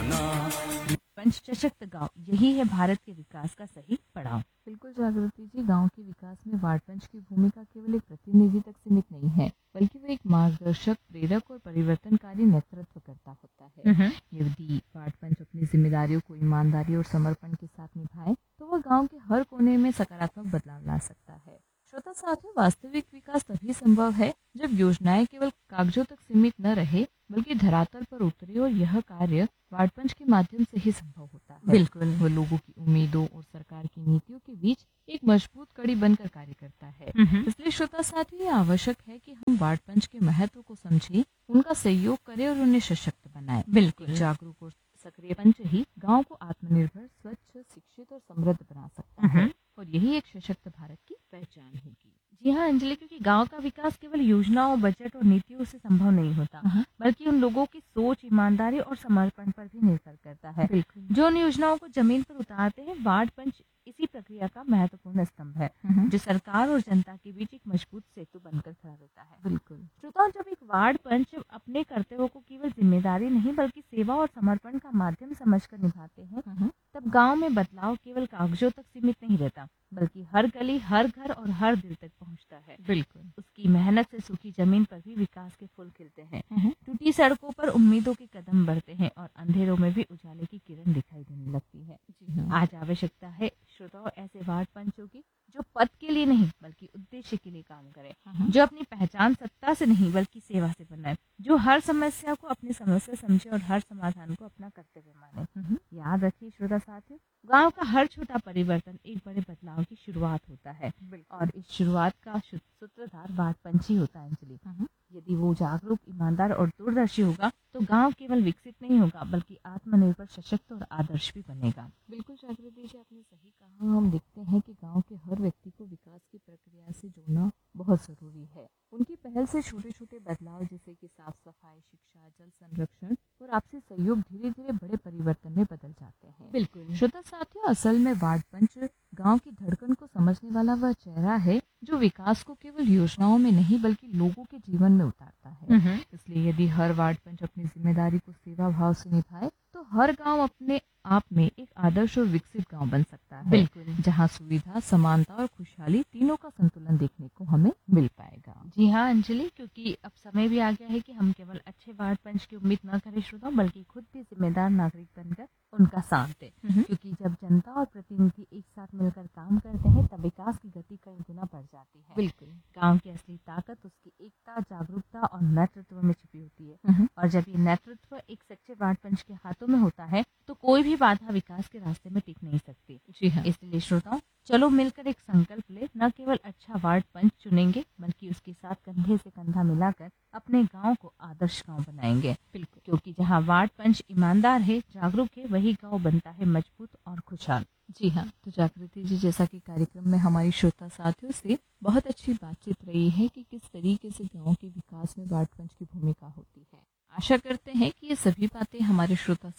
पंच सशक्त गांव, यही है भारत के विकास का सही पड़ाव। बिल्कुल जागृति जी, गांव के विकास में वार्ड पंच की भूमिका केवल एक प्रतिनिधि तक सीमित नहीं है, बल्कि वो एक मार्गदर्शक, प्रेरक और परिवर्तनकारी नेतृत्व करता होता है। यदि वार्ड पंच अपनी जिम्मेदारियों को ईमानदारी और समर्पण के साथ निभाए तो वह गांव के हर कोने में सकारात्मक बदलाव ला सकता है। श्रोता साथियों, वास्तविक विकास तभी संभव है जब योजनाएं केवल कागजों तक सीमित न रहे, बल्कि धरातल पर उतरे, और यह कार्य वार्ड पंच के माध्यम से ही संभव होता है। बिल्कुल, वह लोगों की उम्मीदों और सरकार की नीतियों के बीच एक मजबूत कड़ी बनकर कार्य करता है। इसलिए श्रोता साथियों, ये आवश्यक है कि हम वार्ड पंच के महत्व को समझें, उनका सहयोग करें और उन्हें सशक्त बनाएं। बिल्कुल, जागरूक और सक्रिय पंच ही गांव को आत्मनिर्भर, स्वच्छ, शिक्षित और समृद्ध बना सकता है, और यही एक सशक्त भारत की पहचान होगी। जी हाँ अंजलि, क्योंकि गांव का विकास केवल योजनाओं, बजट और नीतियों से संभव नहीं होता, बल्कि उन लोगों की सोच, ईमानदारी और समर्पण पर भी निर्भर करता है। जो उन योजनाओं को जमीन पर उतारते हैं, वार्ड पंच इसी प्रक्रिया का महत्वपूर्ण स्तंभ है, जो सरकार और जनता के बीच एक मजबूत सेतु बनकर खड़ा रहता है। बिल्कुल श्रोताओं, जब एक वार्ड पंच अपने कर्तव्यों को केवल जिम्मेदारी नहीं बल्कि सेवा और समर्पण का माध्यम समझकर निभाते हैं, तब गांव में बदलाव केवल कागजों तक सीमित नहीं रहता, बल्कि हर गली, हर घर और हर दिल तक पहुंचता है। बिल्कुल उसकी मेहनत से सूखी जमीन पर भी विकास के फूल खिलते हैं, टूटी सड़कों पर उम्मीदों के कदम बढ़ते हैं, और अंधेरों में भी उजाले की किरण दिखाई देने लगती है। जी हाँ। आज आवश्यकता है श्रोताओं ऐसे वार्ड पंचों की, जो पद के लिए नहीं बल्कि उद्देश्य के लिए काम करे, जो अपनी पहचान सत्ता से नहीं बल्कि सेवा से बनाए, जो हर समस्या को अपनी समस्या समझे और हर समाधान को अपना कर्तव्य माने। याद रखिए श्रोता साथियों, गांव का हर छोटा परिवर्तन एक बड़े बदलाव की शुरुआत होता है, और इस शुरुआत का सूत्रधार वार्ड पंच ही होता है अंजलि। यदि वो जागरूक, ईमानदार और दूरदर्शी होगा तो गांव केवल विकसित नहीं होगा बल्कि आत्मनिर्भर, सशक्त और आदर्श भी बनेगा। बिल्कुल जागृति जी, आपने सही कहा। हम देखते हैं कि गांव के हर व्यक्ति को विकास की प्रक्रिया से जोड़ना बहुत जरूरी है। उनकी पहल से छोटे छोटे बदलाव, जैसे कि साफ सफाई, शिक्षा, जल संरक्षण और आपसी सहयोग, धीरे धीरे बड़े परिवर्तन में बदल जाते हैं। बिल्कुल श्रोता साथियों, असल में वार्ड पंच गांव की धड़कन को समझने वाला वह चेहरा है, जो विकास को केवल योजनाओं में नहीं बल्कि लोगों के जीवन में उतारता है। इसलिए यदि हर वार्ड पंच अपनी जिम्मेदारी को सेवा भाव से निभाए तो हर गांव अपने आप में एक आदर्श और विकसित गांव बन सकता है। बिल्कुल, जहां सुविधा, समानता और खुशहाली तीनों का संतुलन देखने को हमें मिल पाएगा। जी हाँ अंजलि, क्योंकि अब समय भी आ गया है कि हम केवल अच्छे वार्ड पंच की उम्मीद न करें श्रोताओं, बल्कि खुद भी जिम्मेदार नागरिक बनकर उनका साथ दें। क्योंकि जब जनता और प्रतिनिधि एक साथ मिलकर काम करते हैं, तब विकास की गति कई गुना बढ़ जाती है। बिल्कुल, गांव की असली ताकत उसकी एकता, जागरूकता और नेतृत्व में छिपी होती है। और जब ये नेतृत्व एक सच्चे वार्ड पंच के हाथों में होता है, तो कोई भी बाधा विकास के रास्ते में टिक नहीं सकती। जी हाँ। इसलिए श्रोताओं, चलो मिलकर एक संकल्प ले, न केवल अच्छा वार्ड पंच चुनेंगे बल्कि उसके साथ कंधे से कंधा मिलाकर अपने गांव को आदर्श गांव बनाएंगे। बिल्कुल, क्योंकि जहां वार्ड पंच ईमानदार है, जागरूक है, वही गांव बनता है मजबूत और खुशहाल। जी हाँ। तो जागृति जी, जैसा कि कार्यक्रम में हमारी श्रोता साथियों से बहुत अच्छी बातचीत रही है कि किस तरीके से गांव के विकास में वार्ड पंच की भूमिका होती है। आशा करते हैं कि ये सभी बातें हमारे श्रोता